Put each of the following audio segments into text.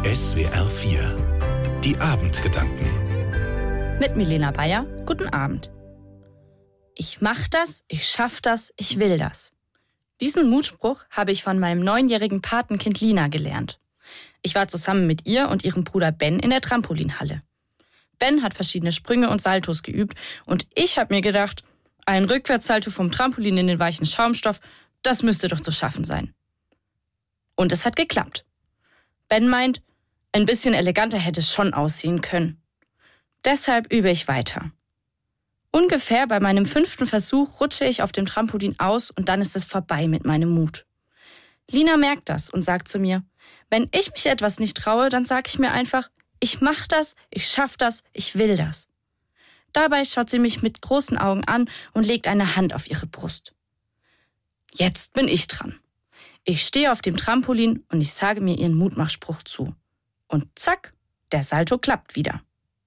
SWR 4 Die Abendgedanken Mit Milena Bayer, guten Abend. Ich mach das, ich schaff das, ich will das. Diesen Mutspruch habe ich von meinem 9-jährigen Patenkind Lina gelernt. Ich war zusammen mit ihr und ihrem Bruder Ben in der Trampolinhalle. Ben hat verschiedene Sprünge und Saltos geübt und ich habe mir gedacht, ein Rückwärtssalto vom Trampolin in den weichen Schaumstoff, das müsste doch zu schaffen sein. Und es hat geklappt. Ben meint, ein bisschen eleganter hätte es schon aussehen können. Deshalb übe ich weiter. Ungefähr bei meinem 5. Versuch rutsche ich auf dem Trampolin aus und dann ist es vorbei mit meinem Mut. Lina merkt das und sagt zu mir, wenn ich mich etwas nicht traue, dann sage ich mir einfach, ich mach das, ich schaff das, ich will das. Dabei schaut sie mich mit großen Augen an und legt eine Hand auf ihre Brust. Jetzt bin ich dran. Ich stehe auf dem Trampolin und ich sage mir ihren Mutmachspruch zu. Und zack, der Salto klappt wieder.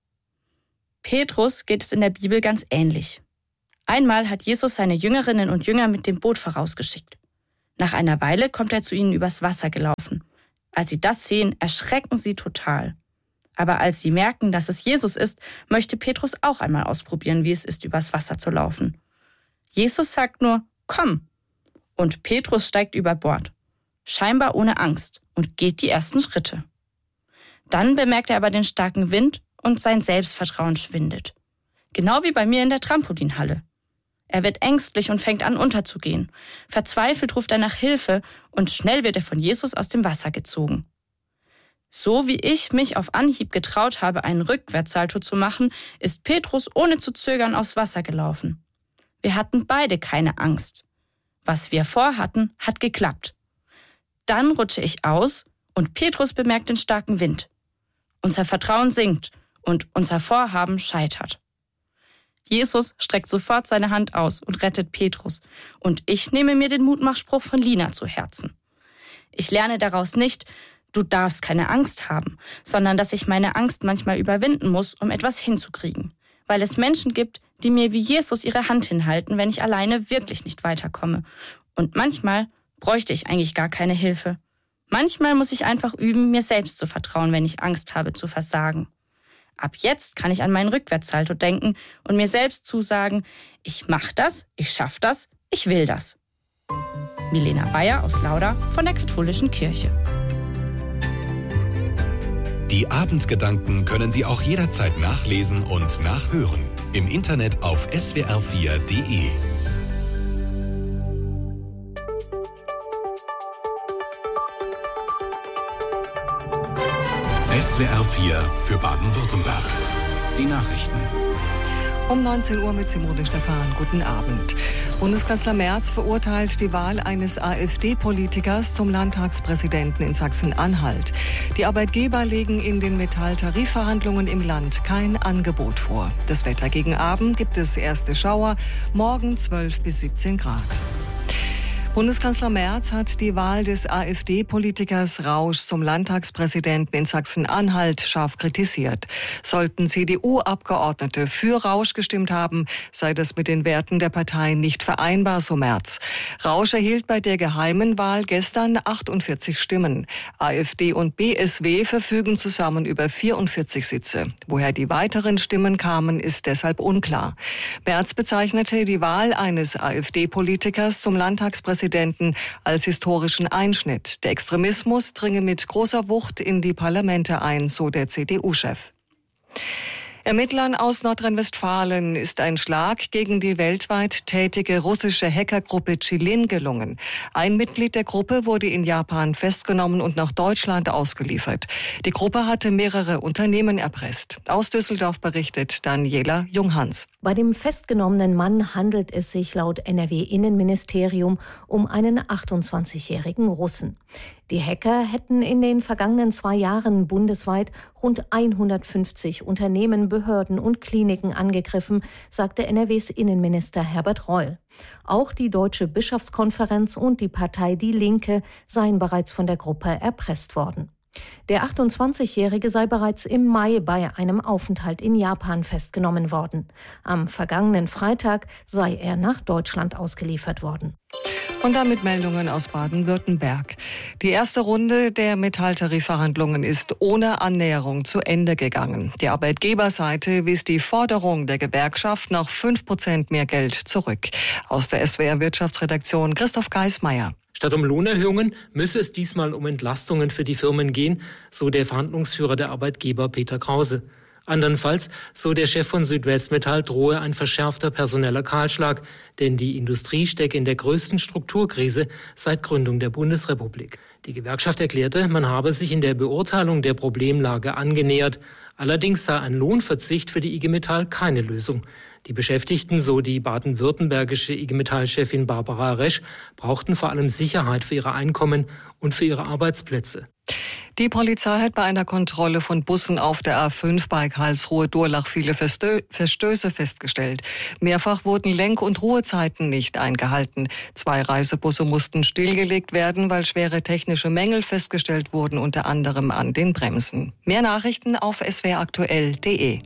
Petrus geht es in der Bibel ganz ähnlich. Einmal hat Jesus seine Jüngerinnen und Jünger mit dem Boot vorausgeschickt. Nach einer Weile kommt er zu ihnen übers Wasser gelaufen. Als sie das sehen, erschrecken sie total. Aber als sie merken, dass es Jesus ist, möchte Petrus auch einmal ausprobieren, wie es ist, übers Wasser zu laufen. Jesus sagt nur, komm. Und Petrus steigt über Bord. Scheinbar ohne Angst und geht die ersten Schritte. Dann bemerkt er aber den starken Wind und sein Selbstvertrauen schwindet. Genau wie bei mir in der Trampolinhalle. Er wird ängstlich und fängt an unterzugehen. Verzweifelt ruft er nach Hilfe und schnell wird er von Jesus aus dem Wasser gezogen. So wie ich mich auf Anhieb getraut habe, einen Rückwärtssalto zu machen, ist Petrus ohne zu zögern aufs Wasser gelaufen. Wir hatten beide keine Angst. Was wir vorhatten, hat geklappt. Dann rutsche ich aus und Petrus bemerkt den starken Wind. Unser Vertrauen sinkt und unser Vorhaben scheitert. Jesus streckt sofort seine Hand aus und rettet Petrus und ich nehme mir den Mutmachspruch von Lina zu Herzen. Ich lerne daraus nicht, du darfst keine Angst haben, sondern dass ich meine Angst manchmal überwinden muss, um etwas hinzukriegen. Weil es Menschen gibt, die mir wie Jesus ihre Hand hinhalten, wenn ich alleine wirklich nicht weiterkomme. Und manchmal bräuchte ich eigentlich gar keine Hilfe. Manchmal muss ich einfach üben, mir selbst zu vertrauen, wenn ich Angst habe zu versagen. Ab jetzt kann ich an meinen Rückwärtssalto denken und mir selbst zusagen, ich mach das, ich schaff das, ich will das. Milena Bayer aus Lauda von der Katholischen Kirche. Die Abendgedanken können Sie auch jederzeit nachlesen und nachhören. Im Internet auf swr4.de. SWR 4 für Baden-Württemberg. Die Nachrichten. Um 19 Uhr mit Simone Stephan. Guten Abend. Bundeskanzler Merz verurteilt die Wahl eines AfD-Politikers zum Landtagspräsidenten in Sachsen-Anhalt. Die Arbeitgeber legen in den Metall-Tarifverhandlungen im Land kein Angebot vor. Das Wetter gegen Abend gibt es erste Schauer, morgen 12 bis 17 Grad. Bundeskanzler Merz hat die Wahl des AfD-Politikers Rausch zum Landtagspräsidenten in Sachsen-Anhalt scharf kritisiert. Sollten CDU-Abgeordnete für Rausch gestimmt haben, sei das mit den Werten der Partei nicht vereinbar, so Merz. Rausch erhielt bei der geheimen Wahl gestern 48 Stimmen. AfD und BSW verfügen zusammen über 44 Sitze. Woher die weiteren Stimmen kamen, ist deshalb unklar. Merz bezeichnete die Wahl eines AfD-Politikers zum Landtagspräsidenten als historischen Einschnitt. Der Extremismus dringe mit großer Wucht in die Parlamente ein, so der CDU-Chef. Ermittlern aus Nordrhein-Westfalen ist ein Schlag gegen die weltweit tätige russische Hackergruppe Chilin gelungen. Ein Mitglied der Gruppe wurde in Japan festgenommen und nach Deutschland ausgeliefert. Die Gruppe hatte mehrere Unternehmen erpresst. Aus Düsseldorf berichtet Daniela Junghans. Bei dem festgenommenen Mann handelt es sich laut NRW-Innenministerium um einen 28-jährigen Russen. Die Hacker hätten in den vergangenen 2 Jahren bundesweit rund 150 Unternehmen, Behörden und Kliniken angegriffen, sagte NRWs Innenminister Herbert Reul. Auch die Deutsche Bischofskonferenz und die Partei Die Linke seien bereits von der Gruppe erpresst worden. Der 28-Jährige sei bereits im Mai bei einem Aufenthalt in Japan festgenommen worden. Am vergangenen Freitag sei er nach Deutschland ausgeliefert worden. Und damit Meldungen aus Baden-Württemberg. Die erste Runde der Metalltarifverhandlungen ist ohne Annäherung zu Ende gegangen. Die Arbeitgeberseite wies die Forderung der Gewerkschaft nach 5% mehr Geld zurück. Aus der SWR-Wirtschaftsredaktion Christoph Geismeier. Statt um Lohnerhöhungen müsse es diesmal um Entlastungen für die Firmen gehen, so der Verhandlungsführer der Arbeitgeber Peter Krause. Andernfalls, so der Chef von Südwestmetall, drohe ein verschärfter personeller Kahlschlag, denn die Industrie stecke in der größten Strukturkrise seit Gründung der Bundesrepublik. Die Gewerkschaft erklärte, man habe sich in der Beurteilung der Problemlage angenähert. Allerdings sei ein Lohnverzicht für die IG Metall keine Lösung. Die Beschäftigten, so die baden-württembergische IG Metall-Chefin Barbara Resch, brauchten vor allem Sicherheit für ihre Einkommen und für ihre Arbeitsplätze. Die Polizei hat bei einer Kontrolle von Bussen auf der A5 bei Karlsruhe-Durlach viele Verstöße festgestellt. Mehrfach wurden Lenk- und Ruhezeiten nicht eingehalten. 2 Reisebusse mussten stillgelegt werden, weil schwere technische Mängel festgestellt wurden, unter anderem an den Bremsen. Mehr Nachrichten auf swraktuell.de.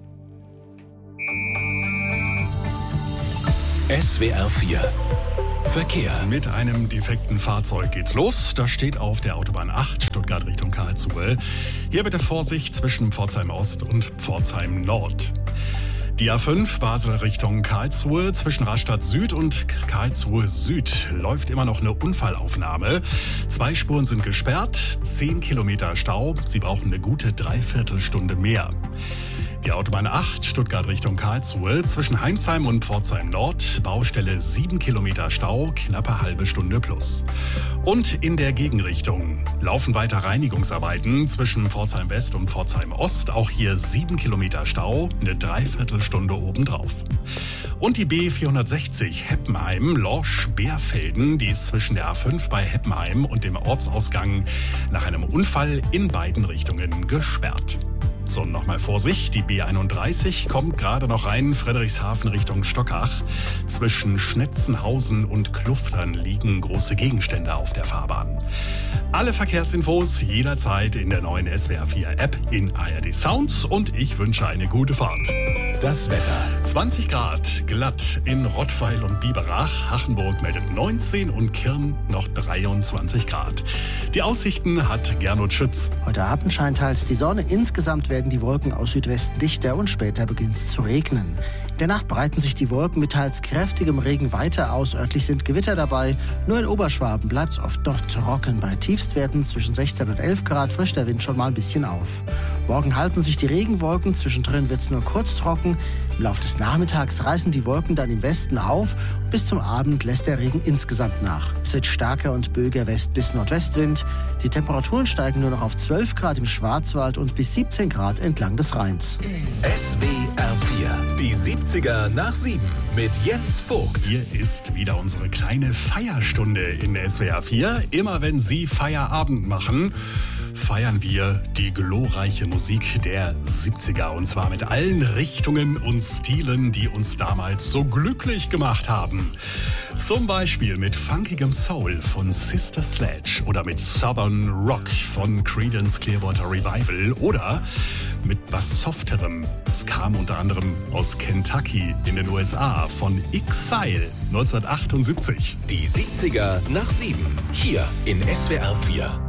SWR 4 Verkehr. Mit einem defekten Fahrzeug geht's los. Das steht auf der Autobahn 8, Stuttgart Richtung Karlsruhe. Hier bitte Vorsicht zwischen Pforzheim Ost und Pforzheim Nord. Die A5 Basel Richtung Karlsruhe zwischen Rastatt Süd und Karlsruhe Süd läuft immer noch eine Unfallaufnahme. 2 Spuren sind gesperrt, 10 Kilometer Stau. Sie brauchen eine gute Dreiviertelstunde mehr. Die Autobahn 8, Stuttgart Richtung Karlsruhe, zwischen Heimsheim und Pforzheim Nord, Baustelle 7 Kilometer Stau, knappe halbe Stunde plus. Und in der Gegenrichtung laufen weiter Reinigungsarbeiten zwischen Pforzheim West und Pforzheim Ost, auch hier 7 Kilometer Stau, eine Dreiviertelstunde obendrauf. Und die B460 Heppenheim-Lorsch-Beerfelden, die ist zwischen der A5 bei Heppenheim und dem Ortsausgang nach einem Unfall in beiden Richtungen gesperrt. So, nochmal Vorsicht, die B31 kommt gerade noch rein, Friedrichshafen Richtung Stockach. Zwischen Schnetzenhausen und Kluftern liegen große Gegenstände auf der Fahrbahn. Alle Verkehrsinfos jederzeit in der neuen SWR 4 App in ARD Sounds und ich wünsche eine gute Fahrt. Das Wetter. 20 Grad, glatt in Rottweil und Biberach. Hachenburg meldet 19 und Kirn noch 23 Grad. Die Aussichten hat Gernot Schütz. Heute Abend scheint teils die Sonne. Insgesamt werden die Wolken aus Südwesten dichter und später beginnt es zu regnen. In der Nacht breiten sich die Wolken mit teils kräftigem Regen weiter aus. Örtlich sind Gewitter dabei. Nur in Oberschwaben bleibt es oft noch trocken. Bei Tiefstwerten zwischen 16 und 11 Grad frischt der Wind schon mal ein bisschen auf. Morgen halten sich die Regenwolken. Zwischendrin wird es nur kurz trocken. Im Laufe des Nachmittags reißen die Wolken dann im Westen auf. Bis zum Abend lässt der Regen insgesamt nach. Es wird starker und böiger West- bis Nordwestwind. Die Temperaturen steigen nur noch auf 12 Grad im Schwarzwald und bis 17 Grad entlang des Rheins. SWR 4, die 70er nach 7 mit Jens Vogt. Hier ist wieder unsere kleine Feierstunde in SWR 4. Immer wenn Sie Feierabend machen, feiern wir die glorreiche Musik der 70er. Und zwar mit allen Richtungen und Stilen, die uns damals so glücklich gemacht haben. Zum Beispiel mit funkigem Soul von Sister Sledge oder mit Southern Rock von Creedence Clearwater Revival oder mit was Softerem. Es kam unter anderem aus Kentucky in den USA von Exile 1978. Die 70er nach 7, hier in SWR 4.